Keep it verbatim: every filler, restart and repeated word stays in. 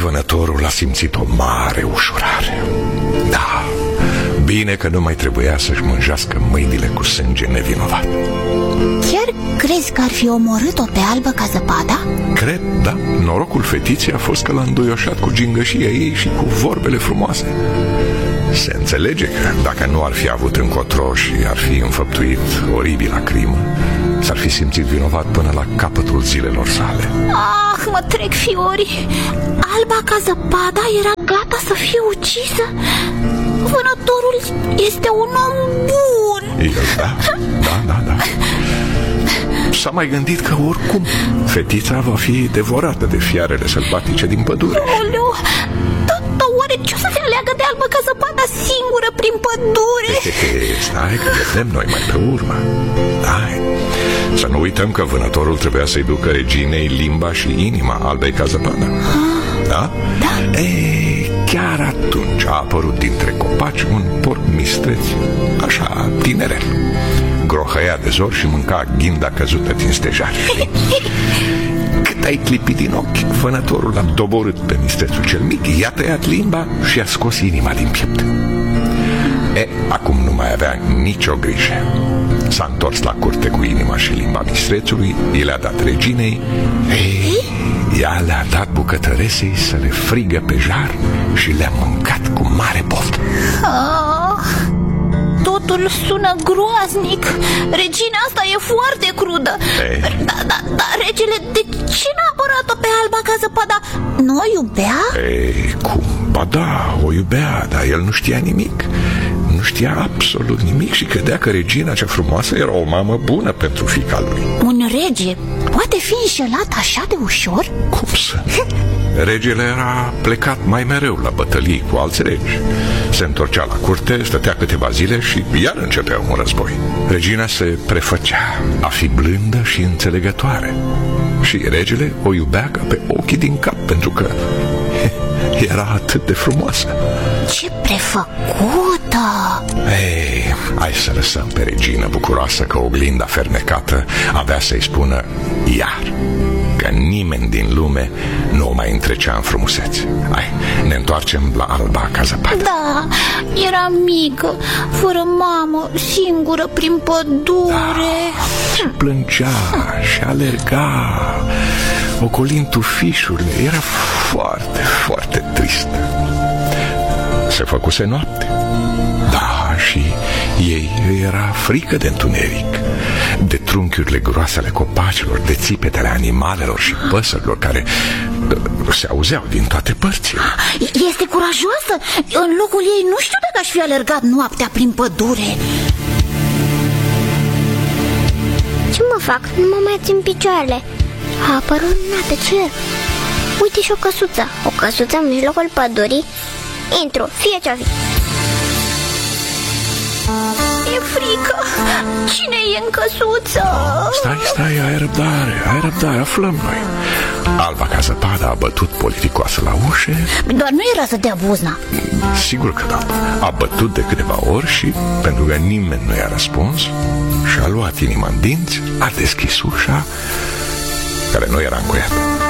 vânătorul a simțit o mare ușurare. Da, bine că nu mai trebuia să-și mânjească mâinile cu sânge nevinovat. Chiar crezi că ar fi omorât-o pe Albă ca Zăpada? Cred, da. Norocul fetiței a fost că l-a înduioșat cu gingășia ei și cu vorbele frumoase. Se înțelege că dacă nu ar fi avut încotro și ar fi înfăptuit oribila crimă, s-ar fi simțit vinovat până la capătul zilelor sale. Ah, mă trec fiorii. Alba ca Zăpada era gata să fie ucisă? Vânătorul este un om bun. El, da, da, da, da. S-a mai gândit că oricum fetița va fi devorată de fiarele sălbatice din pădure. Oleu, dar oare ce o să se aleagă de Albă ca Zăpada singură prin pădure? He, he, he, stai că vedem noi mai pe urmă. Hai, să nu uităm că vânătorul trebuia să-i ducă reginei limba și inima Albei ca Zăpada. Da? Da. E, chiar atunci a apărut dintre copaci un porc mistreț, așa, tinerel. Grohăia de zor și mânca ghinda căzută din stejar. Cât ai clipit din ochi, vânătorul l-a doborât pe mistrețul cel mic, i-a tăiat limba și a scos inima din piept. E, acum nu mai avea nicio grijă. S-a întors la curte cu inima și limba mistrețului, i le-a dat reginei. Ei, ea le-a dat bucătăresei să le frigă pe jar și le-a mâncat cu mare poftă. Ah, totul sună groaznic. Regina asta e foarte crudă. Da, da, da, regele, de ce n-a apărat-o pe Alba ca Zăpada? Nu o iubea? Ei, cum? Ba da, o iubea, dar el nu știa nimic. Nu știa absolut nimic și credea că regina cea frumoasă era o mamă bună pentru fiica lui. Un rege poate fi înșelat așa de ușor? Cum să? Regele era plecat mai mereu la bătălii cu alți regi. Se întorcea la curte, stătea câteva zile și iar începea un război. Regina se prefăcea a fi blândă și înțelegătoare și regele o iubea ca pe ochii din cap, pentru că era atât de frumoasă. Ce prefăcută! Ei, hai să lăsăm pe regină bucuroasă că oglinda fermecată avea să-i spună iar că nimeni din lume nu o mai întrecea în frumusețe. Hai, ne întoarcem la Alba ca Zăpada. Da, era mică, fără mamă, singură prin pădure. Da, plângea și alerga ocolind tufișurile. Era foarte, foarte tristă. Se făcuse noapte. Da, și ei era frică de întuneric, de trunchiurile groase ale copacilor, de țipetele animalelor și păsărilor care se auzeau din toate părțile. Este curajoasă. În locul ei nu știu dacă aș fi alergat noaptea prin pădure. Ce mă fac? Nu mă mai țin picioarele. A apărut luna pe cer. Uite și o căsuță. O căsuță în mijlocul pădurii. Intru, fie ce-o fi. E frică. Cine e în căsuță? Stai, stai, ai răbdare, ai răbdare, aflăm noi. Alba ca Zăpada a bătut politicoasă la ușă. Doar nu era să dea buzna. Sigur că da. A bătut de câteva ori și, pentru că nimeni nu i-a răspuns, și-a luat inima în dinți, a deschis ușa, care nu era încuiată.